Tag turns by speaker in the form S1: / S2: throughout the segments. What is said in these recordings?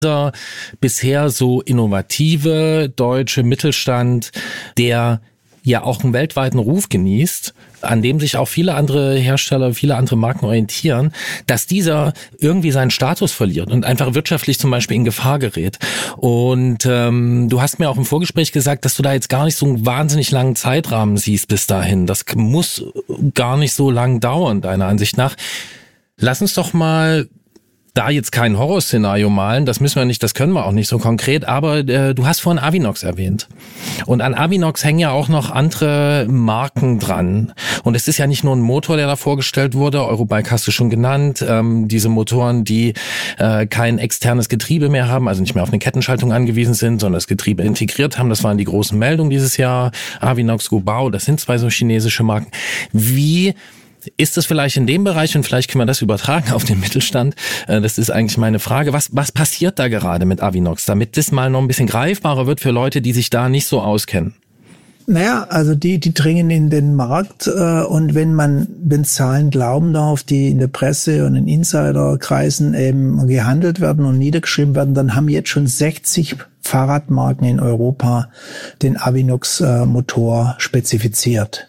S1: dieser bisher so innovative deutsche Mittelstand, der ja auch einen weltweiten Ruf genießt, an dem sich auch viele andere Hersteller, viele andere Marken orientieren, dass dieser irgendwie seinen Status verliert und einfach wirtschaftlich zum Beispiel in Gefahr gerät. Und du hast mir auch im Vorgespräch gesagt, dass du da jetzt gar nicht so einen wahnsinnig langen Zeitrahmen siehst bis dahin. Das muss gar nicht so lang dauern, deiner Ansicht nach. Lass uns doch mal da jetzt kein Horrorszenario malen, das müssen wir nicht, das können wir auch nicht so konkret, aber du hast vorhin Avinox erwähnt. Und an Avinox hängen ja auch noch andere Marken dran. Und es ist ja nicht nur ein Motor, der da vorgestellt wurde, Eurobike hast du schon genannt, diese Motoren, die kein externes Getriebe mehr haben, also nicht mehr auf eine Kettenschaltung angewiesen sind, sondern das Getriebe integriert haben. Das waren die großen Meldungen dieses Jahr. Avinox, Gobao, das sind zwei so chinesische Marken. Wie ist es vielleicht in dem Bereich, und vielleicht können wir das übertragen auf den Mittelstand, das ist eigentlich meine Frage, was passiert da gerade mit Avinox, damit das mal noch ein bisschen greifbarer wird für Leute, die sich da nicht so auskennen?
S2: Naja, also die dringen in den Markt und wenn Zahlen glauben darf, die in der Presse und in Insiderkreisen eben gehandelt werden und niedergeschrieben werden, dann haben jetzt schon 60 Fahrradmarken in Europa den Avinox-Motor spezifiziert.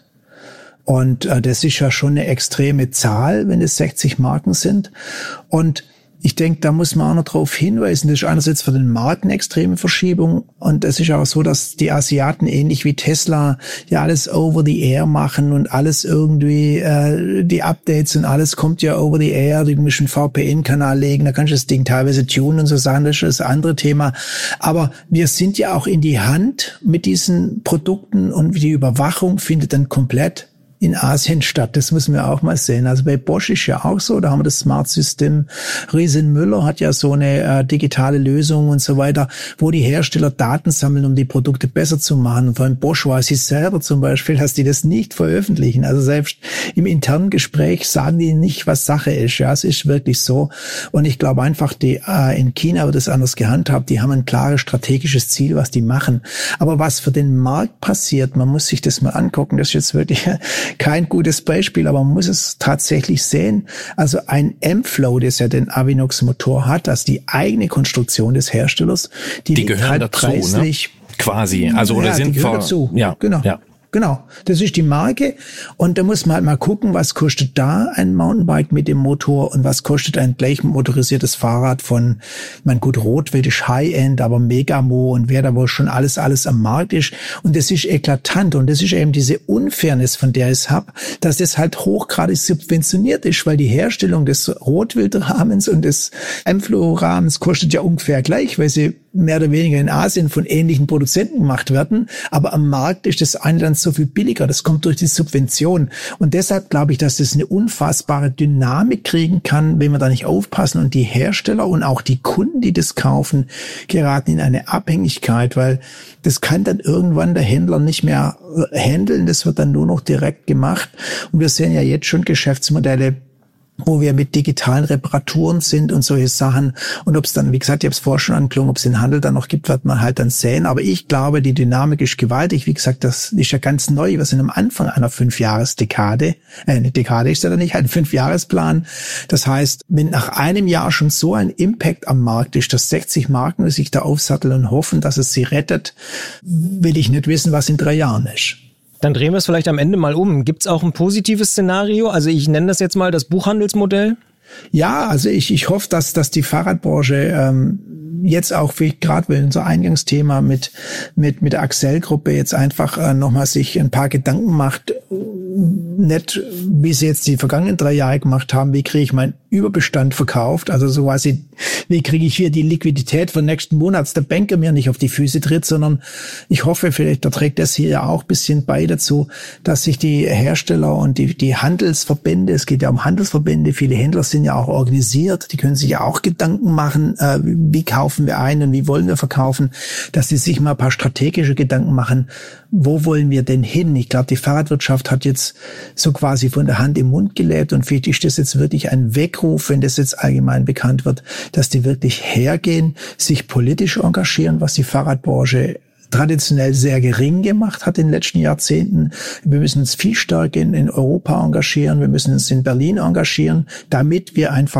S2: Und das ist ja schon eine extreme Zahl, wenn es 60 Marken sind. Und ich denke, da muss man auch noch darauf hinweisen, das ist einerseits für den Markt eine extreme Verschiebung. Und es ist auch so, dass die Asiaten ähnlich wie Tesla ja alles over the air machen und alles irgendwie, die Updates und alles kommt ja over the air. Du musst einen VPN-Kanal legen, da kannst du das Ding teilweise tunen und so Sachen, das ist das andere Thema. Aber wir sind ja auch in die Hand mit diesen Produkten und die Überwachung findet dann komplett in Asien statt. Das müssen wir auch mal sehen. Also bei Bosch ist ja auch so, da haben wir das Smart System. Riesen Müller hat ja so eine digitale Lösung und so weiter, wo die Hersteller Daten sammeln, um die Produkte besser zu machen. Und von Bosch weiß ich selber zum Beispiel, dass die das nicht veröffentlichen. Also selbst im internen Gespräch sagen die nicht, was Sache ist. Ja, es ist wirklich so. Und ich glaube einfach, die in China wird das anders gehandhabt. Die haben ein klares strategisches Ziel, was die machen. Aber was für den Markt passiert, man muss sich das mal angucken. Das ist jetzt wirklich kein gutes Beispiel, aber man muss es tatsächlich sehen. Also ein M-Flow, das ja den Avinox-Motor hat, also die eigene Konstruktion des Herstellers, die
S1: gehören
S2: halt
S1: dazu,
S2: preislich,
S1: ne? Quasi. Also oder
S2: ja,
S1: sind
S2: die gehören dazu.
S1: Ja,
S2: genau.
S1: Ja.
S2: Genau, das ist die Marke und da muss man halt mal gucken, was kostet da ein Mountainbike mit dem Motor und was kostet ein gleich motorisiertes Fahrrad von, gut, Rotwild ist High-End, aber Megamo und wer da wohl schon alles am Markt ist und das ist eklatant und das ist eben diese Unfairness, von der ich habe, dass das halt hochgradig subventioniert ist, weil die Herstellung des Rotwild-Rahmens und des M-Flow-Rahmens kostet ja ungefähr gleich, weil sie mehr oder weniger in Asien von ähnlichen Produzenten gemacht werden, aber am Markt ist das eine dann so viel billiger. Das kommt durch die Subvention. Und deshalb glaube ich, dass das eine unfassbare Dynamik kriegen kann, wenn wir da nicht aufpassen. Und die Hersteller und auch die Kunden, die das kaufen, geraten in eine Abhängigkeit, weil das kann dann irgendwann der Händler nicht mehr handeln. Das wird dann nur noch direkt gemacht. Und wir sehen ja jetzt schon Geschäftsmodelle, wo wir mit digitalen Reparaturen sind und solche Sachen. Und ob es dann, wie gesagt, ich habe es vorher schon angeklungen, ob es den Handel dann noch gibt, wird man halt dann sehen. Aber ich glaube, die Dynamik ist gewaltig. Wie gesagt, das ist ja ganz neu. Wir sind am Anfang einer 5-Jahres-Dekade. Eine Dekade ist ja dann nicht, ein 5-Jahres-Plan. Das heißt, wenn nach einem Jahr schon so ein Impact am Markt ist, dass 60 Marken sich da aufsatteln und hoffen, dass es sie rettet, will ich nicht wissen, was in 3 Jahren ist.
S3: Dann drehen wir es vielleicht am Ende mal um. Gibt es auch ein positives Szenario? Also ich nenne das jetzt mal das Buchhandelsmodell.
S2: Ja, also ich hoffe, dass die Fahrradbranche jetzt auch, wie gerade unser Eingangsthema mit der Axel-Gruppe jetzt einfach nochmal sich ein paar Gedanken macht, nicht wie sie jetzt die vergangenen 3 Jahre gemacht haben, wie kriege ich meinen Überbestand verkauft, also so quasi, wie kriege ich hier die Liquidität für nächsten Monat, dass der Banker mir nicht auf die Füße tritt, sondern ich hoffe, vielleicht da trägt das hier ja auch ein bisschen bei dazu, dass sich die Hersteller und die Handelsverbände, es geht ja um Handelsverbände, viele Händler sind ja auch organisiert, die können sich ja auch Gedanken machen, wie kaufen wir ein und wie wollen wir verkaufen, dass sie sich mal ein paar strategische Gedanken machen, wo wollen wir denn hin? Ich glaube, die Fahrradwirtschaft hat jetzt so quasi von der Hand im Mund gelebt und vielleicht ist das jetzt wirklich ein Weckruf, wenn das jetzt allgemein bekannt wird, dass die wirklich hergehen, sich politisch engagieren, was die Fahrradbranche traditionell sehr gering gemacht hat in den letzten Jahrzehnten. Wir müssen uns viel stärker in Europa engagieren, wir müssen uns in Berlin engagieren, damit wir einfach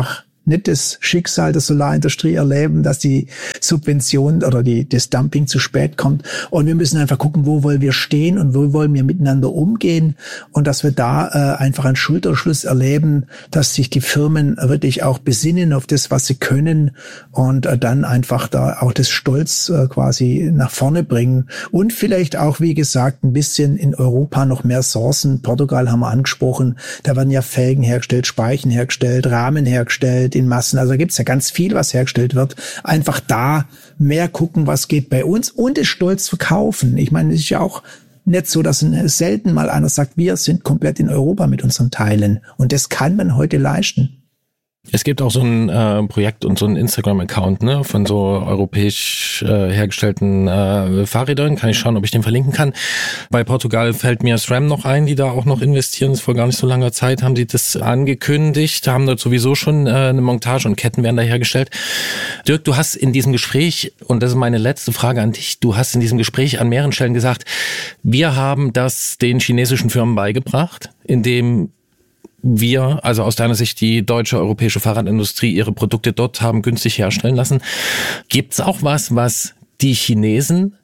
S2: nicht das Schicksal der Solarindustrie erleben, dass die Subvention oder das Dumping zu spät kommt. Und wir müssen einfach gucken, wo wollen wir stehen und wo wollen wir miteinander umgehen. Und dass wir da einfach einen Schulterschluss erleben, dass sich die Firmen wirklich auch besinnen auf das, was sie können und dann einfach da auch das Stolz quasi nach vorne bringen. Und vielleicht auch, wie gesagt, ein bisschen in Europa noch mehr Sourcen. Portugal haben wir angesprochen. Da werden ja Felgen hergestellt, Speichen hergestellt, Rahmen hergestellt in Massen. Also da gibt's ja ganz viel, was hergestellt wird. Einfach da mehr gucken, was geht bei uns und es stolz verkaufen. Ich meine, es ist ja auch nicht so, dass selten mal einer sagt, wir sind komplett in Europa mit unseren Teilen. Und das kann man heute leisten.
S1: Es gibt auch so ein Projekt und so ein Instagram-Account, ne, von so europäisch hergestellten Fahrrädern. Kann ich schauen, ob ich den verlinken kann. Bei Portugal fällt mir SRAM noch ein, die da auch noch investieren. Das ist vor gar nicht so langer Zeit, haben sie das angekündigt. Da haben dort sowieso schon eine Montage und Ketten werden da hergestellt. Dirk, du hast in diesem Gespräch, und das ist meine letzte Frage an dich, du hast in diesem Gespräch an mehreren Stellen gesagt, wir haben das den chinesischen Firmen beigebracht, indem wir, also aus deiner Sicht, die deutsche, europäische Fahrradindustrie ihre Produkte dort haben günstig herstellen lassen. Gibt's auch was die Chinesen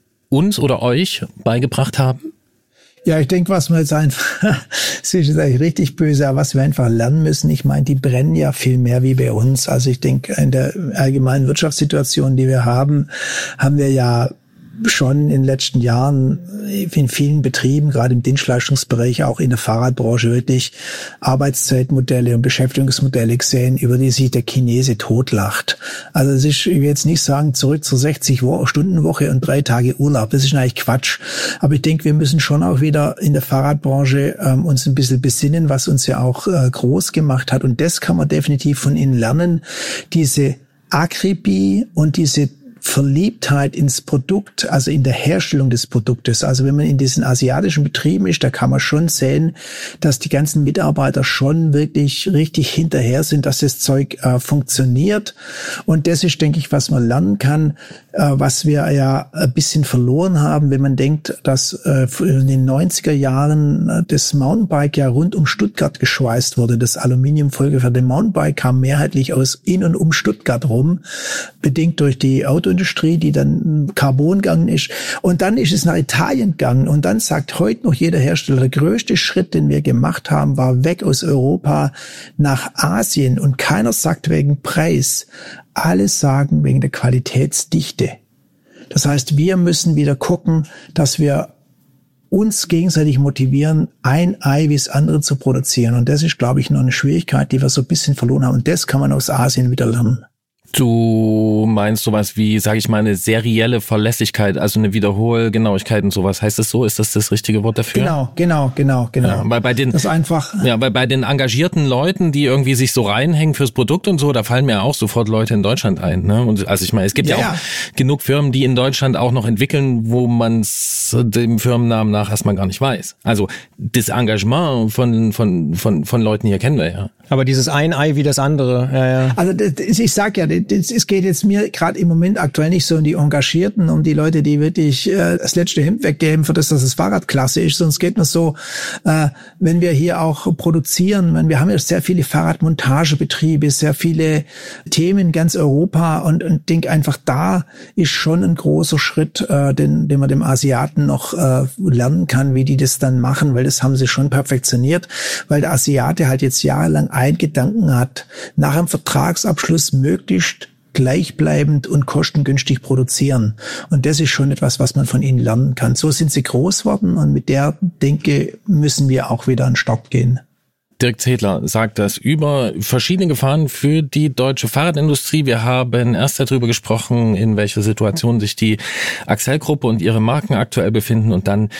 S1: uns oder euch beigebracht haben?
S2: Ja, ich denke, was wir jetzt einfach, das ist jetzt eigentlich richtig böse, aber was wir einfach lernen müssen, ich meine, die brennen ja viel mehr wie bei uns. Also ich denke, in der allgemeinen Wirtschaftssituation, die wir haben wir ja schon in den letzten Jahren in vielen Betrieben, gerade im Dienstleistungsbereich, auch in der Fahrradbranche, wirklich Arbeitszeitmodelle und Beschäftigungsmodelle gesehen, über die sich der Chinese totlacht. Also es ist, ich will jetzt nicht sagen, zurück zur 60-Stunden-Woche und 3 Tage Urlaub. Das ist eigentlich Quatsch. Aber ich denke, wir müssen schon auch wieder in der Fahrradbranche uns ein bisschen besinnen, was uns ja auch groß gemacht hat. Und das kann man definitiv von ihnen lernen. Diese Akribie und diese Verliebtheit ins Produkt, also in der Herstellung des Produktes. Also wenn man in diesen asiatischen Betrieben ist, da kann man schon sehen, dass die ganzen Mitarbeiter schon wirklich richtig hinterher sind, dass das Zeug funktioniert. Und das ist, denke ich, was man lernen kann, was wir ja ein bisschen verloren haben, wenn man denkt, dass in den 90er Jahren das Mountainbike ja rund um Stuttgart geschweißt wurde. Das Aluminiumfolge für den Mountainbike kam mehrheitlich aus in und um Stuttgart rum, bedingt durch die Autoindustrie, die dann Carbon gegangen ist. Und dann ist es nach Italien gegangen. Und dann sagt heute noch jeder Hersteller, der größte Schritt, den wir gemacht haben, war weg aus Europa nach Asien. Und keiner sagt wegen Preis. Alle sagen wegen der Qualitätsdichte. Das heißt, wir müssen wieder gucken, dass wir uns gegenseitig motivieren, ein Ei wie das andere zu produzieren. Und das ist, glaube ich, noch eine Schwierigkeit, die wir so ein bisschen verloren haben. Und das kann man aus Asien wieder lernen.
S1: Du meinst sowas wie, sage ich mal, eine serielle Verlässlichkeit, also eine Wiederholgenauigkeit und sowas. Heißt das so? Ist das richtige Wort dafür?
S2: Genau.
S1: Ja, weil bei den,
S2: das einfach.
S1: Ja, weil bei den engagierten Leuten, die irgendwie sich so reinhängen fürs Produkt und so, da fallen mir auch sofort Leute in Deutschland ein. Ne? Und also ich meine, es gibt ja auch genug Firmen, die in Deutschland auch noch entwickeln, wo man es dem Firmennamen nach erstmal gar nicht weiß. Also das Engagement von Leuten hier kennen wir ja.
S3: Aber dieses ein Ei wie das andere. Ja.
S2: Also ich sag ja, es geht jetzt mir gerade im Moment aktuell nicht so um die Engagierten, um die Leute, die wirklich das letzte Hemd weggeben, für das das Fahrrad klasse ist, sondern es geht mir so, wenn wir hier auch produzieren, wir haben ja sehr viele Fahrradmontagebetriebe, sehr viele Themen in ganz Europa und denke einfach, da ist schon ein großer Schritt, den man dem Asiaten noch lernen kann, wie die das dann machen, weil das haben sie schon perfektioniert, weil der Asiate halt jetzt jahrelang einen Gedanken hat, nach einem Vertragsabschluss möglichst gleichbleibend und kostengünstig produzieren. Und das ist schon etwas, was man von ihnen lernen kann. So sind sie groß geworden und mit der Denke müssen wir auch wieder an den Start gehen.
S1: Dirk Zedler sagt das über verschiedene Gefahren für die deutsche Fahrradindustrie. Wir haben erst darüber gesprochen, in welcher Situation sich die Accell-Gruppe und ihre Marken aktuell befinden und dann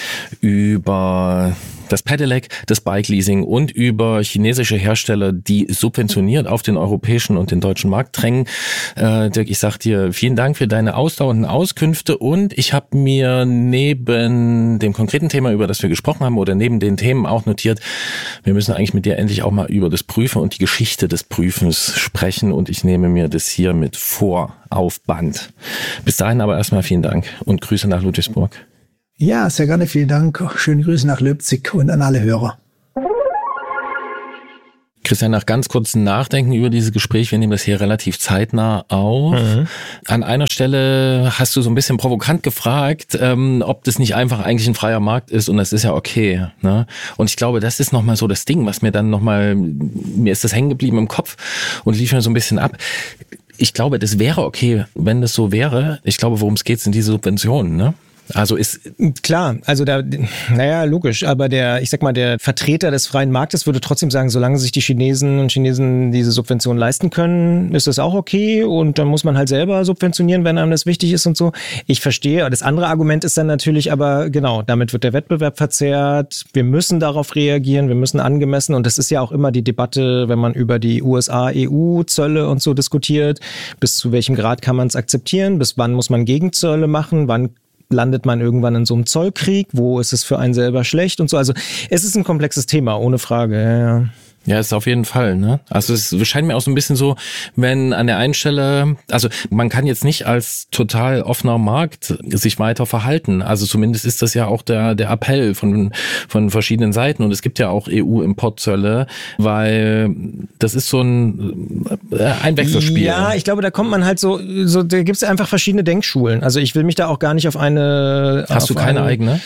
S1: über das Pedelec, das Bike-Leasing und über chinesische Hersteller, die subventioniert auf den europäischen und den deutschen Markt drängen. Dirk, ich sag dir vielen Dank für deine ausdauernden Auskünfte und ich habe mir neben dem konkreten Thema, über das wir gesprochen haben, oder neben den Themen auch notiert, wir müssen eigentlich mit dir endlich auch mal über das Prüfen und die Geschichte des Prüfens sprechen und ich nehme mir das hier mit vor auf Band. Bis dahin aber erstmal vielen Dank und Grüße nach Ludwigsburg.
S2: Ja, sehr gerne, vielen Dank. Schöne Grüße nach Leipzig und an alle Hörer.
S1: Christian, nach ganz kurzem Nachdenken über dieses Gespräch, wir nehmen das hier relativ zeitnah auf. An einer Stelle hast du so ein bisschen provokant gefragt, ob das nicht einfach eigentlich ein freier Markt ist, und das ist ja okay. Ne? Und ich glaube, das ist nochmal so das Ding, was mir ist das hängen geblieben im Kopf und lief mir so ein bisschen ab. Ich glaube, das wäre okay, wenn das so wäre. Ich glaube, worum es geht, sind diese Subventionen, ne? Also ist
S3: klar, also logisch, aber der Vertreter des freien Marktes würde trotzdem sagen, solange sich die Chinesen und Chinesen diese Subvention leisten können, ist das auch okay, und dann muss man halt selber subventionieren, wenn einem das wichtig ist und so. Ich verstehe. Das andere Argument ist dann natürlich aber, genau, damit wird der Wettbewerb verzerrt, wir müssen darauf reagieren, wir müssen angemessen, und das ist ja auch immer die Debatte, wenn man über die USA-EU-Zölle und so diskutiert, bis zu welchem Grad kann man es akzeptieren, bis wann muss man Gegenzölle machen, wann landet man irgendwann in so einem Zollkrieg, wo ist es für einen selber schlecht und so. Also es ist ein komplexes Thema, ohne Frage. Ja.
S1: Ja, ist auf jeden Fall, ne? Also es scheint mir auch so ein bisschen so, wenn an der einen Stelle, also man kann jetzt nicht als total offener Markt sich weiter verhalten. Also zumindest ist das ja auch der Appell von verschiedenen Seiten, und es gibt ja auch EU-Importzölle, weil das ist so ein Wechselspiel. Ja,
S3: ich glaube, da kommt man halt so da gibt es einfach verschiedene Denkschulen. Also ich will mich da auch gar nicht auf eine...
S1: Hast du keine eigene?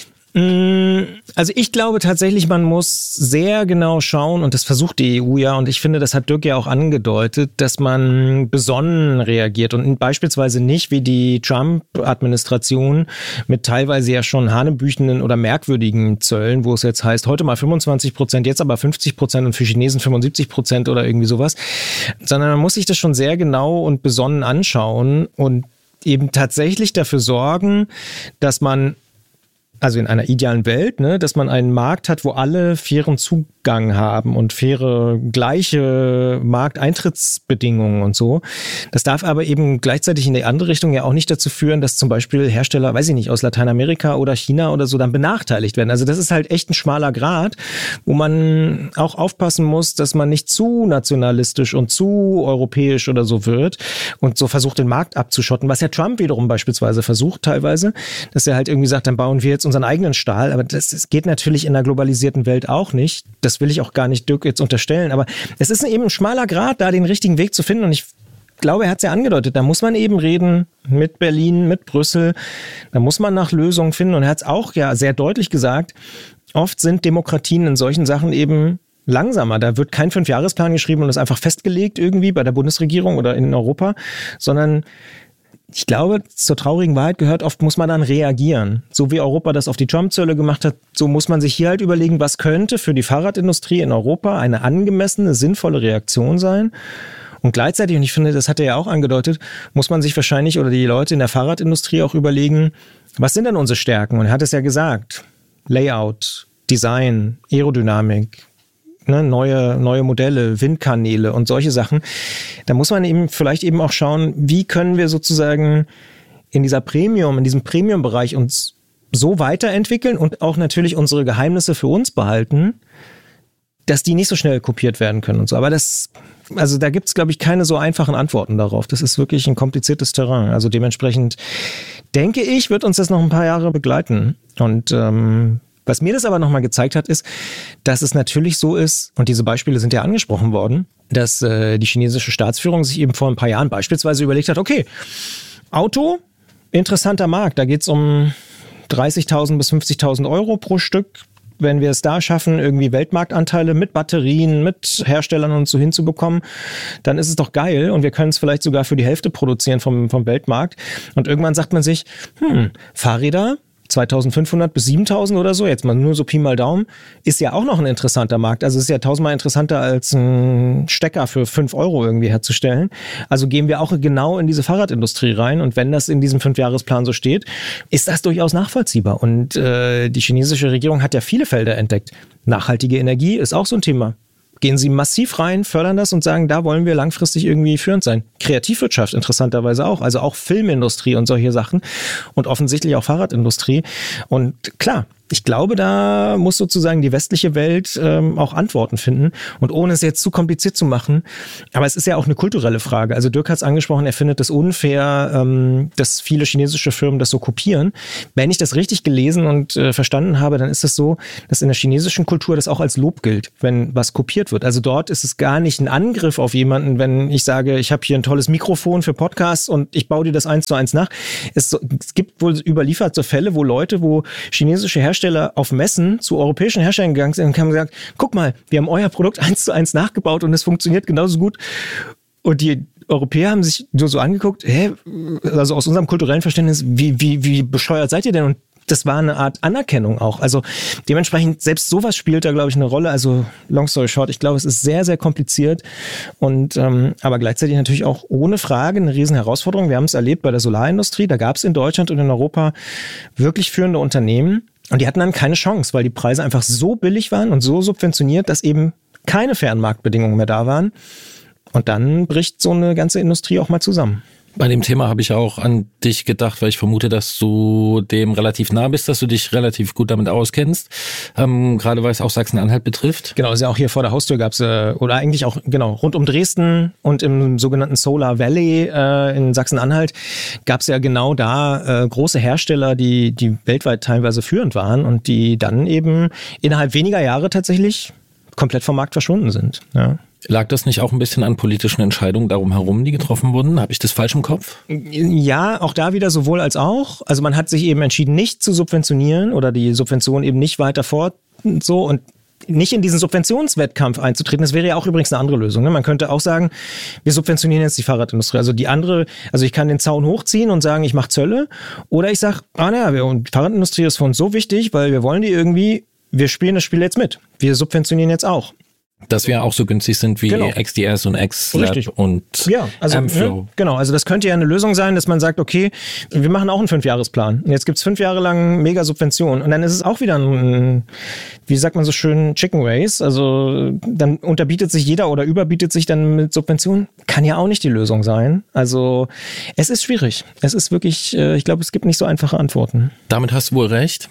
S3: Also ich glaube tatsächlich, man muss sehr genau schauen, und das versucht die EU ja, und ich finde, das hat Dirk ja auch angedeutet, dass man besonnen reagiert und beispielsweise nicht wie die Trump-Administration mit teilweise ja schon hanebüchenden oder merkwürdigen Zöllen, wo es jetzt heißt, heute mal 25%, jetzt aber 50% und für Chinesen 75% oder irgendwie sowas, sondern man muss sich das schon sehr genau und besonnen anschauen und eben tatsächlich dafür sorgen, dass man, also in einer idealen Welt, ne, dass man einen Markt hat, wo alle fairen Zugang haben und faire, gleiche Markteintrittsbedingungen und so. Das darf aber eben gleichzeitig in die andere Richtung ja auch nicht dazu führen, dass zum Beispiel Hersteller, weiß ich nicht, aus Lateinamerika oder China oder so dann benachteiligt werden. Also das ist halt echt ein schmaler Grat, wo man auch aufpassen muss, dass man nicht zu nationalistisch und zu europäisch oder so wird und so versucht, den Markt abzuschotten, was ja Trump wiederum beispielsweise versucht teilweise, dass er halt irgendwie sagt, dann bauen wir jetzt unseren eigenen Stahl, aber das geht natürlich in einer globalisierten Welt auch nicht. Das will ich auch gar nicht Dirk jetzt unterstellen, aber es ist eben ein schmaler Grat, da den richtigen Weg zu finden, und ich glaube, er hat es ja angedeutet, da muss man eben reden mit Berlin, mit Brüssel, da muss man nach Lösungen finden, und er hat es auch ja sehr deutlich gesagt, oft sind Demokratien in solchen Sachen eben langsamer. Da wird kein 5-Jahresplan geschrieben und ist einfach festgelegt irgendwie bei der Bundesregierung oder in Europa, sondern ich glaube, zur traurigen Wahrheit gehört, oft muss man dann reagieren. So wie Europa das auf die Trump-Zölle gemacht hat, so muss man sich hier halt überlegen, was könnte für die Fahrradindustrie in Europa eine angemessene, sinnvolle Reaktion sein. Und gleichzeitig, und ich finde, das hat er ja auch angedeutet, muss man sich wahrscheinlich oder die Leute in der Fahrradindustrie auch überlegen, was sind denn unsere Stärken? Und er hat es ja gesagt, Layout, Design, Aerodynamik, ne, neue Modelle, Windkanäle und solche Sachen. Da muss man eben vielleicht eben auch schauen, wie können wir sozusagen in diesem Premium-Bereich uns so weiterentwickeln und auch natürlich unsere Geheimnisse für uns behalten, dass die nicht so schnell kopiert werden können und so. Aber da gibt es, glaube ich, keine so einfachen Antworten darauf. Das ist wirklich ein kompliziertes Terrain. Also dementsprechend denke ich, wird uns das noch ein paar Jahre begleiten. Und was mir das aber nochmal gezeigt hat, ist, dass es natürlich so ist, und diese Beispiele sind ja angesprochen worden, dass die chinesische Staatsführung sich eben vor ein paar Jahren beispielsweise überlegt hat, okay, Auto, interessanter Markt, da geht es um 30.000 bis 50.000 Euro pro Stück. Wenn wir es da schaffen, irgendwie Weltmarktanteile mit Batterien, mit Herstellern und so hinzubekommen, dann ist es doch geil, und wir können es vielleicht sogar für die Hälfte produzieren vom Weltmarkt. Und irgendwann sagt man sich, Fahrräder, 2.500 bis 7.000 oder so, jetzt mal nur so Pi mal Daumen, ist ja auch noch ein interessanter Markt. Also ist ja 1000-mal interessanter als ein Stecker für 5 Euro irgendwie herzustellen. Also gehen wir auch genau in diese Fahrradindustrie rein, und wenn das in diesem 5-Jahresplan so steht, ist das durchaus nachvollziehbar. Und die chinesische Regierung hat ja viele Felder entdeckt. Nachhaltige Energie ist auch so ein Thema. Gehen sie massiv rein, fördern das und sagen, da wollen wir langfristig irgendwie führend sein. Kreativwirtschaft interessanterweise auch, also auch Filmindustrie und solche Sachen und offensichtlich auch Fahrradindustrie. Und klar, ich glaube, da muss sozusagen die westliche Welt auch Antworten finden. Und ohne es jetzt zu kompliziert zu machen, aber es ist ja auch eine kulturelle Frage. Also Dirk hat es angesprochen, er findet es unfair, dass viele chinesische Firmen das so kopieren. Wenn ich das richtig gelesen und verstanden habe, dann ist es so, dass in der chinesischen Kultur das auch als Lob gilt, wenn was kopiert wird. Also dort ist es gar nicht ein Angriff auf jemanden, wenn ich sage, ich habe hier ein tolles Mikrofon für Podcasts und ich baue dir das 1:1 nach. Es gibt wohl überlieferte Fälle, wo chinesische Hersteller auf Messen zu europäischen Herstellern gegangen sind und haben gesagt, guck mal, wir haben euer Produkt 1:1 nachgebaut und es funktioniert genauso gut. Und die Europäer haben sich so angeguckt, also aus unserem kulturellen Verständnis, wie bescheuert seid ihr denn? Und das war eine Art Anerkennung auch. Also dementsprechend, selbst sowas spielt da, glaube ich, eine Rolle. Also long story short, ich glaube, es ist sehr, sehr kompliziert und aber gleichzeitig natürlich auch ohne Frage eine riesen Herausforderung. Wir haben es erlebt bei der Solarindustrie. Da gab es in Deutschland und in Europa wirklich führende Unternehmen und die hatten dann keine Chance, weil die Preise einfach so billig waren und so subventioniert, dass eben keine fairen Marktbedingungen mehr da waren. Und dann bricht so eine ganze Industrie auch mal zusammen.
S1: Bei dem Thema habe ich auch an dich gedacht, weil ich vermute, dass du dem relativ nah bist, dass du dich relativ gut damit auskennst, gerade weil es auch Sachsen-Anhalt betrifft.
S3: Genau, also auch hier vor der Haustür gab es, oder eigentlich auch genau rund um Dresden und im sogenannten Solar Valley in Sachsen-Anhalt gab es ja genau da große Hersteller, die weltweit teilweise führend waren und die dann eben innerhalb weniger Jahre tatsächlich komplett vom Markt verschwunden sind. Ja.
S1: Lag das nicht auch ein bisschen an politischen Entscheidungen darum herum, die getroffen wurden? Habe ich das falsch im Kopf?
S3: Ja, auch da wieder sowohl als auch. Also man hat sich eben entschieden, nicht zu subventionieren oder die Subvention eben nicht weiter und nicht in diesen Subventionswettkampf einzutreten. Das wäre ja auch übrigens eine andere Lösung. Ne? Man könnte auch sagen, wir subventionieren jetzt die Fahrradindustrie. Also ich kann den Zaun hochziehen und sagen, ich mache Zölle. Oder ich sage, die Fahrradindustrie ist für uns so wichtig, weil wir wollen wir spielen das Spiel jetzt mit. Wir subventionieren jetzt auch.
S1: Dass wir auch so günstig sind wie XDS und XLab und Amflow.
S3: Genau, also das könnte ja eine Lösung sein, dass man sagt, okay, wir machen auch einen 5-Jahresplan. Jetzt gibt's 5 Jahre lang mega Subventionen und dann ist es auch wieder ein, wie sagt man so schön, Chicken Race. Also dann unterbietet sich jeder oder überbietet sich dann mit Subventionen. Kann ja auch nicht die Lösung sein. Also es ist schwierig. Es ist wirklich, ich glaube, es gibt nicht so einfache Antworten.
S1: Damit hast du wohl recht.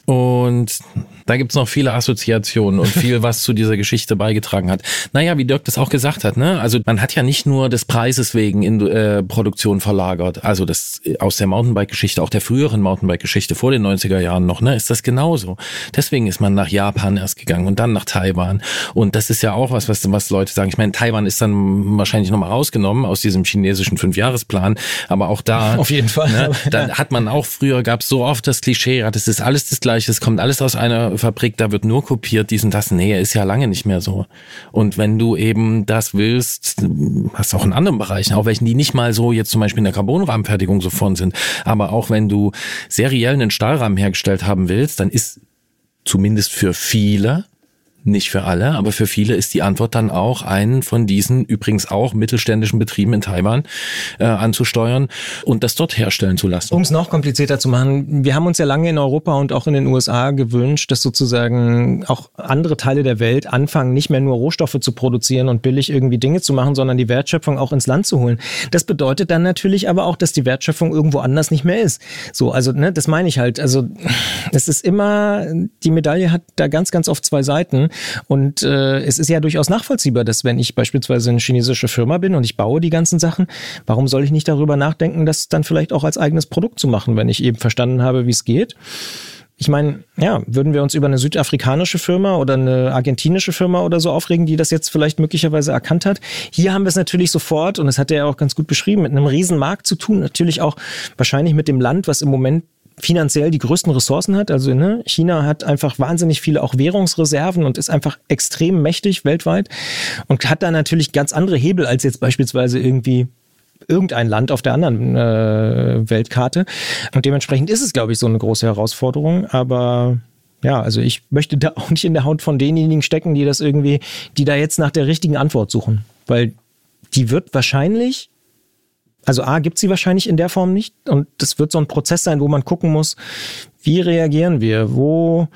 S1: Und da gibt's noch viele Assoziationen und viel, was zu dieser Geschichte beigetragen hat. Naja, wie Dirk das auch gesagt hat, ne? Also man hat ja nicht nur des Preises wegen in Produktion verlagert. Also das aus der Mountainbike-Geschichte, auch der früheren Mountainbike-Geschichte vor den 90er Jahren noch, ne? Ist das genauso. Deswegen ist man nach Japan erst gegangen und dann nach Taiwan. Und das ist ja auch was Leute sagen. Ich meine, Taiwan ist dann wahrscheinlich nochmal rausgenommen aus diesem chinesischen 5-Jahresplan. Aber auch da,
S3: auf jeden Fall.
S1: Ne, dann hat man auch früher, gab's so oft das Klischee, das ist alles das Gleiche, es kommt alles aus einer Fabrik, da wird nur kopiert, dies und das. Nee, ist ja lange nicht mehr so. Und wenn du eben das willst, hast du auch in anderen Bereichen, auch welchen, die nicht mal so jetzt zum Beispiel in der Carbonrahmenfertigung so von sind, aber auch wenn du seriell einen Stahlrahmen hergestellt haben willst, dann ist zumindest für viele, nicht für alle, aber für viele ist die Antwort dann auch, einen von diesen übrigens auch mittelständischen Betrieben in Taiwan anzusteuern und das dort herstellen zu lassen.
S3: Um es noch komplizierter zu machen, wir haben uns ja lange in Europa und auch in den USA gewünscht, dass sozusagen auch andere Teile der Welt anfangen, nicht mehr nur Rohstoffe zu produzieren und billig irgendwie Dinge zu machen, sondern die Wertschöpfung auch ins Land zu holen. Das bedeutet dann natürlich aber auch, dass die Wertschöpfung irgendwo anders nicht mehr ist. So, also das meine ich halt. Also es ist immer, die Medaille hat da ganz, ganz oft 2 Seiten. Und es ist ja durchaus nachvollziehbar, dass wenn ich beispielsweise eine chinesische Firma bin und ich baue die ganzen Sachen, warum soll ich nicht darüber nachdenken, das dann vielleicht auch als eigenes Produkt zu machen, wenn ich eben verstanden habe, wie es geht? Ich meine, ja, würden wir uns über eine südafrikanische Firma oder eine argentinische Firma oder so aufregen, die das jetzt vielleicht möglicherweise erkannt hat? Hier haben wir es natürlich sofort, und das hat er ja auch ganz gut beschrieben, mit einem riesen Markt zu tun, natürlich auch wahrscheinlich mit dem Land, was im Moment finanziell die größten Ressourcen hat. Also China hat einfach wahnsinnig viele auch Währungsreserven und ist einfach extrem mächtig weltweit und hat da natürlich ganz andere Hebel als jetzt beispielsweise irgendein Land auf der anderen Weltkarte. Und dementsprechend ist es, glaube ich, so eine große Herausforderung. Aber ja, also ich möchte da auch nicht in der Haut von denjenigen stecken, die da jetzt nach der richtigen Antwort suchen. Weil die wird wahrscheinlich, also gibt sie wahrscheinlich in der Form nicht und das wird so ein Prozess sein, wo man gucken muss, wie reagieren wir, wo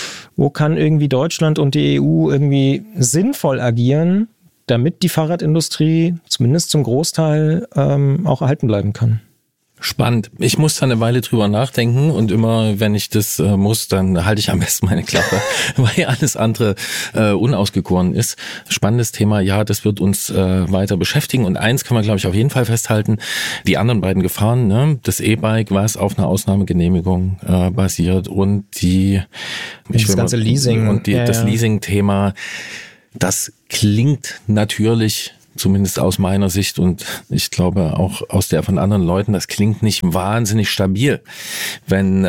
S3: kann irgendwie Deutschland und die EU irgendwie sinnvoll agieren, damit die Fahrradindustrie zumindest zum Großteil auch erhalten bleiben kann.
S1: Spannend. Ich muss da eine Weile drüber nachdenken und immer, wenn ich das muss, dann halte ich am besten meine Klappe, weil alles andere unausgegoren ist. Spannendes Thema, ja, das wird uns weiter beschäftigen und eins kann man, glaube ich, auf jeden Fall festhalten, die anderen beiden Gefahren, ne? Das E-Bike, was auf einer Ausnahmegenehmigung basiert und
S3: das ganze Leasing
S1: und das Leasing-Thema, das klingt natürlich, zumindest aus meiner Sicht und ich glaube auch aus der von anderen Leuten, das klingt nicht wahnsinnig stabil, wenn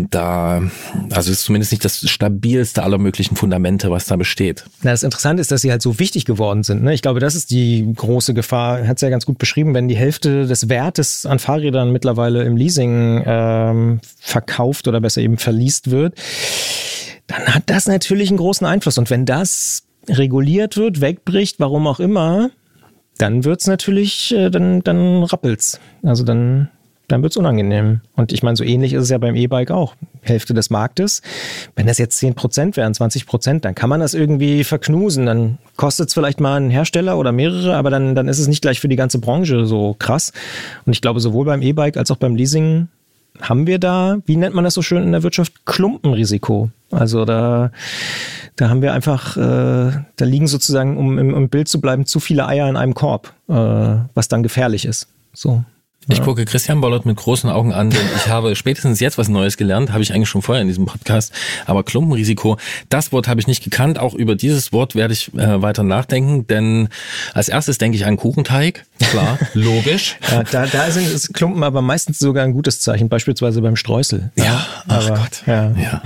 S1: also es ist zumindest nicht das stabilste aller möglichen Fundamente, was da besteht.
S3: Na, das Interessante ist, dass sie halt so wichtig geworden sind. Ne? Ich glaube, das ist die große Gefahr, hat es ja ganz gut beschrieben, wenn die Hälfte des Wertes an Fahrrädern mittlerweile im Leasing verkauft oder besser eben verleast wird, dann hat das natürlich einen großen Einfluss. Und wenn das reguliert wird, wegbricht, warum auch immer, dann wird's natürlich, dann rappelt's. Also dann wird's unangenehm. Und ich meine, so ähnlich ist es ja beim E-Bike auch. Hälfte des Marktes. Wenn das jetzt 10% wären, 20%, dann kann man das irgendwie verknusen. Dann kostet's vielleicht mal einen Hersteller oder mehrere, aber dann ist es nicht gleich für die ganze Branche so krass. Und ich glaube, sowohl beim E-Bike als auch beim Leasing haben wir da, wie nennt man das so schön in der Wirtschaft, Klumpenrisiko. Also da haben wir einfach, da liegen sozusagen, um im Bild zu bleiben, zu viele Eier in einem Korb, was dann gefährlich ist. So.
S1: Ich gucke Christian Bollert mit großen Augen an, denn ich habe spätestens jetzt was Neues gelernt, habe ich eigentlich schon vorher in diesem Podcast, aber Klumpenrisiko, das Wort habe ich nicht gekannt, auch über dieses Wort werde ich weiter nachdenken, denn als erstes denke ich an Kuchenteig, klar, logisch.
S3: Ja, da sind Klumpen aber meistens sogar ein gutes Zeichen, beispielsweise beim Streusel.
S1: Ja, ach Gott. Ja.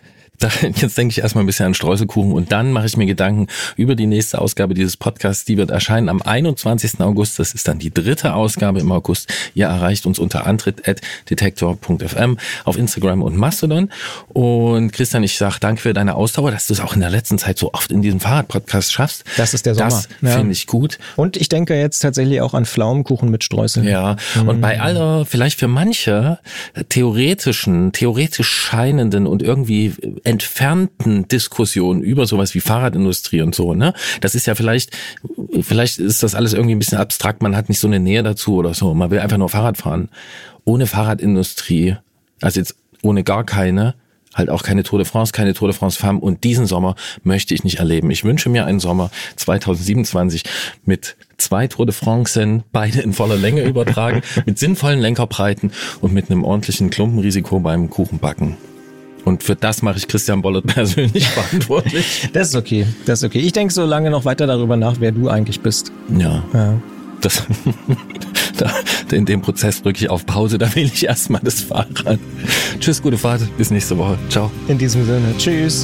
S1: Jetzt denke ich erstmal ein bisschen an Streuselkuchen und dann mache ich mir Gedanken über die nächste Ausgabe dieses Podcasts. Die wird erscheinen am 21. August. Das ist dann die 3. Ausgabe im August. Ihr erreicht uns unter antritt@detektor.fm auf Instagram und Mastodon. Und Christian, ich sage danke für deine Ausdauer, dass du es auch in der letzten Zeit so oft in diesem Fahrrad-Podcast schaffst.
S3: Das ist der Sommer.
S1: Das finde ich gut.
S3: Und ich denke jetzt tatsächlich auch an Pflaumenkuchen mit Streuseln.
S1: Ja, und bei aller, vielleicht für manche theoretisch scheinenden und irgendwie entfernten Diskussionen über sowas wie Fahrradindustrie und so, ne? Das ist ja vielleicht ist das alles irgendwie ein bisschen abstrakt, man hat nicht so eine Nähe dazu oder so, man will einfach nur Fahrrad fahren. Ohne Fahrradindustrie, also jetzt ohne gar keine, halt auch keine Tour de France Femme und diesen Sommer möchte ich nicht erleben. Ich wünsche mir einen Sommer 2027 mit 2 Tour de France, beide in voller Länge übertragen, mit sinnvollen Lenkerbreiten und mit einem ordentlichen Klumpenrisiko beim Kuchenbacken. Und für das mache ich Christian Bollert persönlich verantwortlich.
S3: Das ist okay. Ich denke so lange noch weiter darüber nach, wer du eigentlich bist.
S1: Ja. In dem Prozess drücke ich auf Pause, da wähle ich erstmal das Fahrrad. Tschüss, gute Fahrt, bis nächste Woche. Ciao.
S3: In diesem Sinne, tschüss.